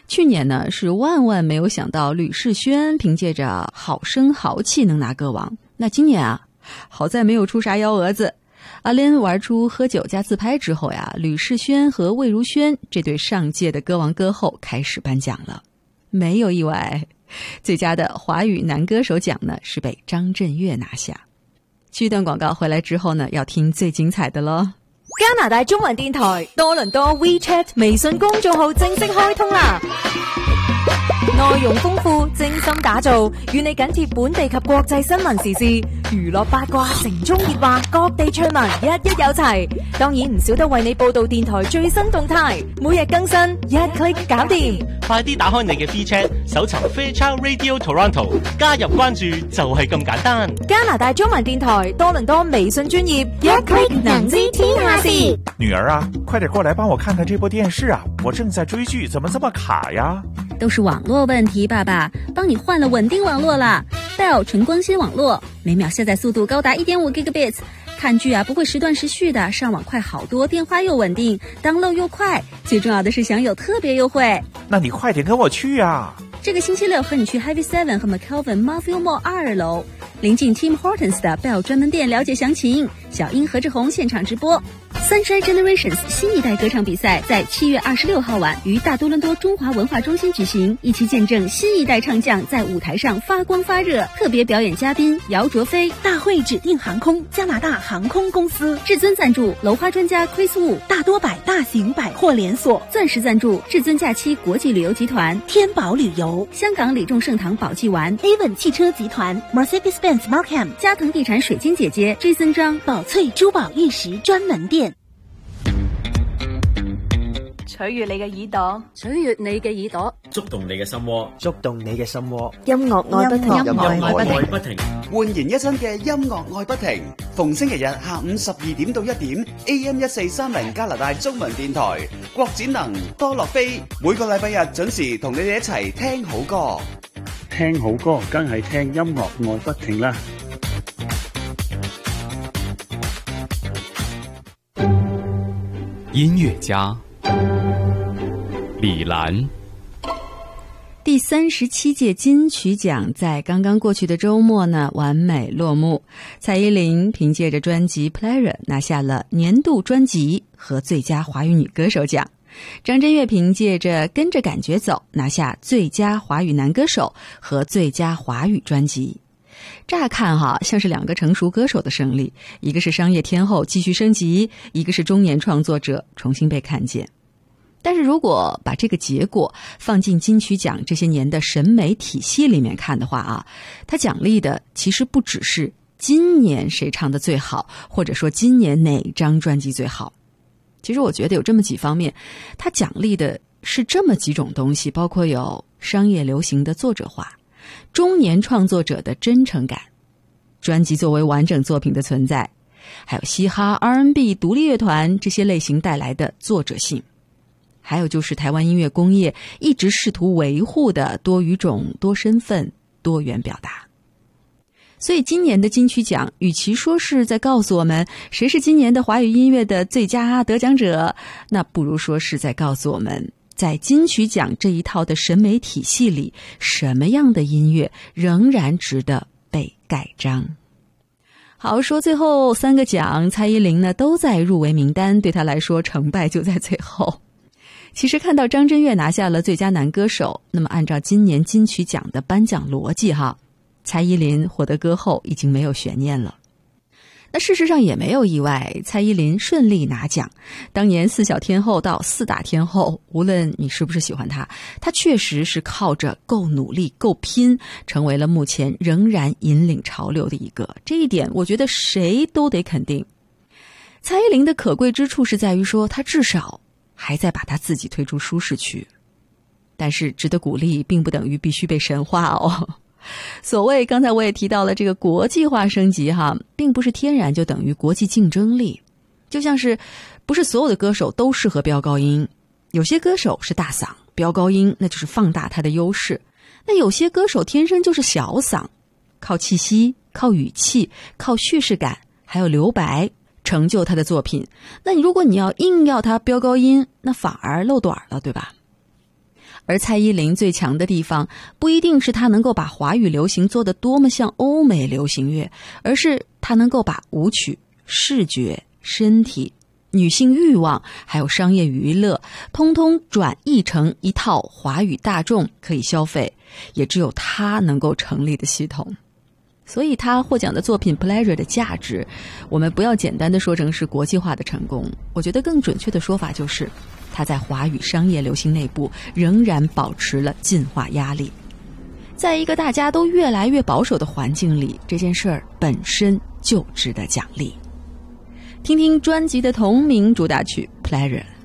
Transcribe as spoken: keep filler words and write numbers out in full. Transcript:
去年呢是万万没有想到吕士轩凭借着好声豪气能拿歌王，那今年啊好在没有出啥幺蛾子。阿莲玩出喝酒加自拍之后呀，吕士轩和魏如萱这对上届的歌王歌后开始颁奖了。没有意外，最佳的华语男歌手奖呢是被张震岳拿下。去段广告回来之后呢，要听最精彩的咯。 加拿大中文電台多倫多 WeChat 微信公眾號正式開通啦！內容豐富，精心打造，與你緊貼本地及國際新聞時事、娛樂八卦、城中熱話、各地趣聞，一一有齊。當然唔少得為你報道電台最新動態，每日更新，一 click 搞掂。 快啲打開你嘅 WeChat，搜尋 Fairchild Radio Toronto， 加入關注就係咁簡單。 加拿大中文電台多倫多微信專頁，一 click 能知天下事。 女兒啊，快點過來幫我看看這部電視啊！我正在追劇，怎麼這麼卡呀？ 都是網絡問題，爸爸，幫你換了穩定網絡啦 Bell 純光纖網絡，每秒下載速度高達 一點五 gigabits， 看劇啊不會時斷時續的，上網快好多，電話又穩定 ，download 又快，最重要的是享有特別優惠。 那你快點跟我去啊！ 這個星期六和你去 Heavy Seven 和 McKelvin Marfield Mall 二樓，臨近 Tim Hortons 的 Bell 專門店了解詳情。小英何志宏現場直播。Sunshine Generations 新一代歌唱比賽在七月二十六號晚於大多倫多中華文化中心舉行，一起見證新一代唱將在舞台上發光發熱。特別表演嘉賓姚卓飛， 大會指定航空加拿大航空公司至尊贊助樓花專家 Chris Wu， 大多百大型百貨連鎖鑽石贊助至尊假期國際旅遊集團天寶旅遊， 香港李眾盛堂寶濟丸 Avon 汽車集團 Mercedes-Benz Markham， 嘉騰地產水晶姐姐 Jason 張寶翠珠寶玉石專門店。 取悅你嘅耳朵， 取悅你嘅耳朵， 觸動你嘅心窩， 觸動你嘅心窩。 音樂愛不停， 音樂愛不停， 煥然一新嘅音樂愛不停。逢星期日下午十二點到一點 ，A M 一四三零加拿大中文電台，郭展能、多樂飛，每個禮拜日準時同你哋一齊聽好歌。 聽好歌，梗係聽音樂愛不停啦。 音樂家李蘭。 第三十七屆金曲獎在剛剛過去的周末呢完美落幕，蔡依林憑借着專輯 Player 拿下了年度專輯和最佳華語女歌手獎，張震岳憑借着跟着感覺走拿下最佳華語男歌手和最佳華語專輯。乍看哈像是兩個成熟歌手的勝利，一個是商業天后繼續升級，一個是中年創作者重新被看見。但是如果把這個結果放進金曲獎這些年的審美體系裡面看的話啊，它獎勵的其實不只是今年誰唱得最好，或者說今年哪張專輯最好。其實我覺得有這麼幾方面，它獎勵的是這麼幾種東西，包括有商業流行的作者化，中年創作者的真誠感，專輯作為完整作品的存在，還有嘻哈、R and B、獨立樂團這些類型帶來的作者性，還有就是台灣音樂工業一直試圖維護的多語種、多身份、多元表達。所以今年的金曲獎與其說是在告訴我們誰是今年的華語音樂的最佳得獎者，那不如說是在告訴我們在金曲獎這一套的審美體系裡，什麼樣的音樂仍然值得被蓋章。好，說最後三個獎蔡依林呢都在入圍名單，對她來說成敗就在最後。其實看到張震岳拿下了最佳男歌手，那麼按照今年金曲獎的頒獎邏輯哈，蔡依林獲得歌后已經沒有懸念了。那事實上也沒有意外，蔡依林順利拿獎。當年四小天后到四大天后，無論你是不是喜歡她，她確實是靠着夠努力夠拼，成為了目前仍然引領潮流的一個。這一點我覺得誰都得肯定。蔡依林的可貴之處是在於說，她至少還在把她自己推出舒適區。但是值得鼓勵並不等於必須被神化哦。所謂剛才我也提到了這個國際化升級哈，並不是天然就等於國際競爭力。就像是不是所有的歌手都適合飆高音，有些歌手是大嗓，飆高音那就是放大他的優勢。那有些歌手天生就是小嗓，靠氣息、靠語氣、靠敘事感還有留白成就他的作品。那你如果你要硬要他飆高音，那反而漏短了，對吧？ 而蔡依林最强的地方，不一定是她能够把华语流行做得多么像欧美流行乐，而是她能够把舞曲、视觉、身体、女性欲望还有商业娱乐通通转译成一套华语大众可以消费，也只有她能够成立的系统。所以她获奖的作品 Pleasure 的价值，我们不要简单的说成是国际化的成功，我觉得更准确的说法就是它在华语商业流行内部仍然保持了进化压力。在一个大家都越来越保守的环境里，这件事儿本身就值得奖励。听听专辑的同名主打曲 Pleasure。